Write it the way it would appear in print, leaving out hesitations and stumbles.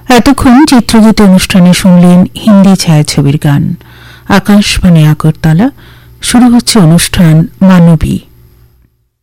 এতক্ষণ চিত্রগীত অনুষ্ঠানে শুনলেন হিন্দি ছায়াছবির গান। আকাশবাণী আগরতলা, শুরু হচ্ছে অনুষ্ঠান মানবী।